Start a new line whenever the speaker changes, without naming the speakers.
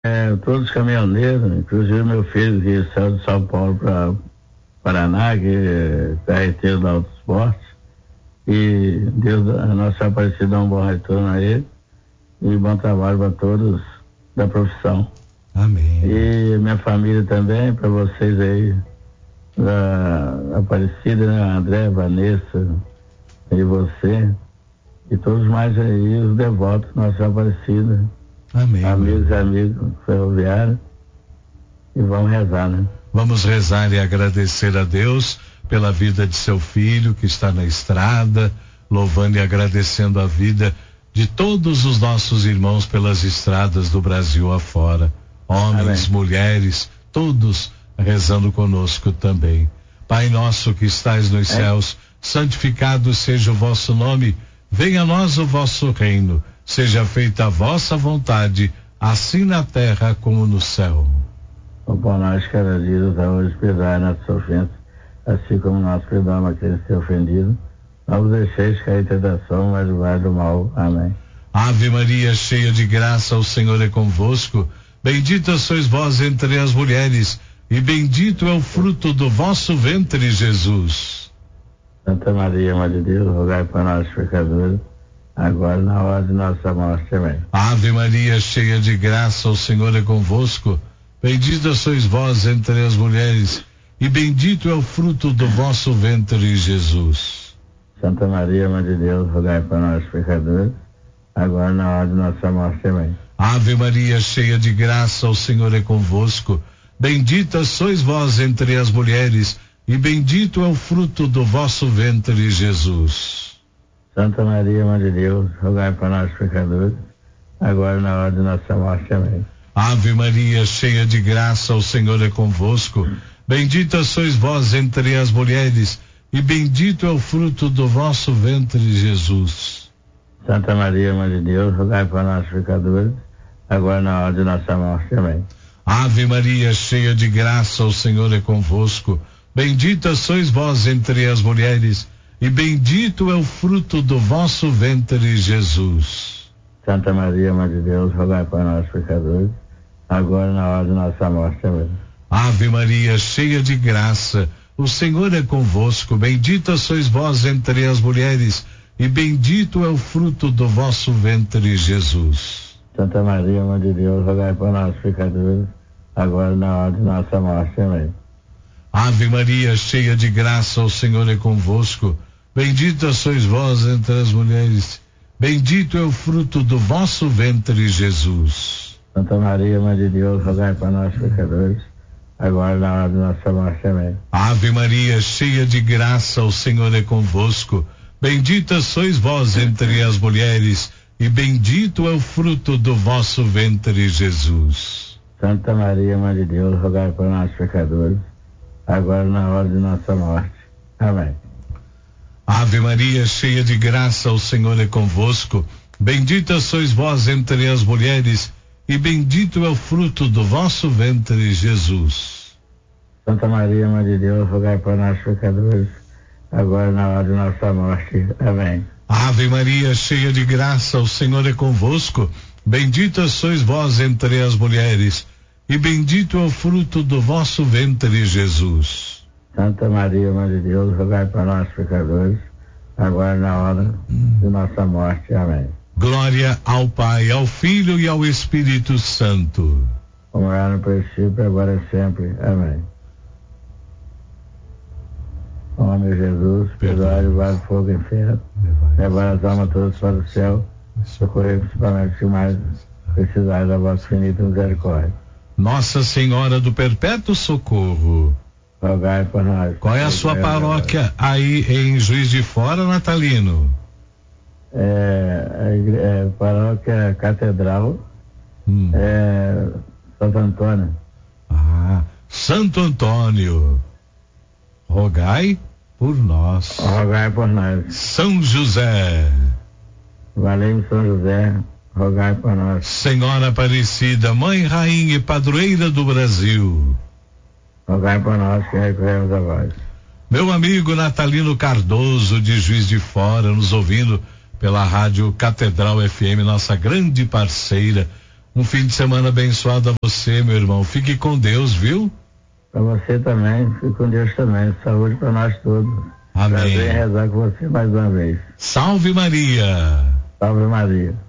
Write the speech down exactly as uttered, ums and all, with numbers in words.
É, todos os caminhoneiros, inclusive meu filho que saiu de São Paulo para Paraná, que é carreteiro da Autosport, e Deus, a nossa Aparecida, dá um bom retorno a ele e bom trabalho para todos da profissão.
Amém.
E minha família também, para vocês aí, da Aparecida, né? André, Vanessa e você, e todos mais aí, os devotos, nossa Aparecida.
Amém.
Amigos e amigos ferroviários, e vamos rezar, né?
Vamos rezar e agradecer a Deus pela vida de seu filho que está na estrada, louvando e agradecendo a vida de todos os nossos irmãos pelas estradas do Brasil afora. Homens, Amém. Mulheres, todos rezando conosco também. Pai nosso que estais nos é. céus, santificado seja o vosso nome, venha a nós o vosso reino, seja feita a vossa vontade, assim na terra como no céu.
O pão nosso de cada dia nos dá hoje, perdoai nossas ofensas, assim como nós perdoamos aqueles que têm ofendido. Não vos deixeis cair em tentação, mas livrai do mal. Amém.
Ave Maria, cheia de graça, o Senhor é convosco. Bendita sois vós entre as mulheres, e bendito é o fruto do vosso ventre, Jesus.
Santa Maria, Mãe de Deus, rogai por nós, pecadores, agora na hora de nossa morte. Amém.
Ave Maria, cheia de graça, o Senhor é convosco. Bendita sois vós entre as mulheres, e bendito é o fruto do vosso ventre, Jesus.
Santa Maria, Mãe de Deus, rogai por nós, pecadores, agora na hora de nossa morte. Amém.
Ave Maria, cheia de graça, o Senhor é convosco. Bendita sois vós entre as mulheres, e bendito é o fruto do vosso ventre, Jesus.
Santa Maria, Mãe de Deus, rogai por nós, pecadores, agora na hora de nossa morte. Amém.
Ave Maria, cheia de graça, o Senhor é convosco. Bendita sois vós entre as mulheres, e bendito é o fruto do vosso ventre, Jesus.
Santa Maria, Mãe de Deus, rogai por nós, pecadores, agora na hora de nossa morte. Amém.
Ave Maria, cheia de graça, o Senhor é convosco. Bendita sois vós entre as mulheres, e bendito é o fruto do vosso ventre, Jesus.
Santa Maria, Mãe de Deus, rogai por nós, pecadores, agora na hora de nossa morte. Amém.
Ave Maria, cheia de graça, o Senhor é convosco. Bendita sois vós entre as mulheres, e bendito é o fruto do vosso ventre, Jesus.
Santa Maria, Mãe de Deus, rogai por nós, pecadores, agora na hora de nossa morte. Amém.
Ave Maria, cheia de graça, o Senhor é convosco. Bendita sois vós entre as mulheres, bendito é o fruto do vosso ventre, Jesus.
Santa Maria, Mãe de Deus, rogai por nós, pecadores, agora na hora de nossa morte. Amém.
Ave Maria, cheia de graça, o Senhor é convosco. Bendita sois vós entre as mulheres, e bendito é o fruto do vosso ventre, Jesus.
Santa Maria, Mãe de Deus, rogai por nós, pecadores, agora na hora de nossa morte. Amém.
Ave Maria, cheia de graça, o Senhor é convosco. Bendita sois vós entre as mulheres, e bendito é o fruto do vosso ventre, Jesus.
Santa Maria, Mãe de Deus, rogai por nós, pecadores, agora na hora de nossa morte. Amém.
Ave Maria, cheia de graça, o Senhor é convosco. Bendita sois vós entre as mulheres, e bendito é o fruto do vosso ventre, Jesus.
Santa Maria, Mãe de Deus, rogai por nós, pecadores, agora na hora de nossa morte. Amém.
Glória ao Pai, ao Filho e ao Espírito Santo.
Como era no princípio, agora e sempre. Amém. Ó meu Jesus, perdoai o vale fogo do inferno, levar as almas todas para o céu, socorrer principalmente os que mais precisarem da vossa infinita misericórdia.
Nossa Senhora do Perpétuo Socorro,
rogai por nós.
Qual é a sua paróquia aí em Juiz de Fora, Natalino?
É, é, é paróquia Catedral, hum. é, Santo Antônio.
Ah, Santo Antônio, rogai por nós.
Rogai por nós.
São José,
valeu São José, rogai por nós.
Senhora Aparecida, Mãe, Rainha e Padroeira do Brasil,
rogai por nós que recorremos a vós.
Meu amigo Natalino Cardoso, de Juiz de Fora, nos ouvindo pela rádio Catedral F M, nossa grande parceira. Um fim de semana abençoado a você, meu irmão. Fique com Deus, viu?
Para você também, fique com Deus também. Saúde para nós todos.
Amém.
Prazer em rezar com você mais uma vez.
Salve Maria.
Salve Maria.